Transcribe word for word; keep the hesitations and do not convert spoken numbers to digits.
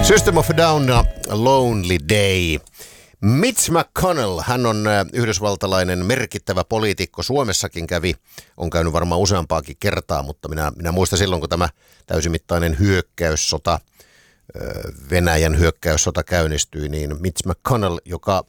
System of a Down, Lonely Day. Mitch McConnell, hän on yhdysvaltalainen merkittävä poliitikko. Suomessakin kävi, on käynyt varmaan useampaakin kertaa, mutta minä, minä muistan silloin, kun tämä täysimittainen hyökkäyssota, Venäjän hyökkäyssota käynnistyi, niin Mitch McConnell, joka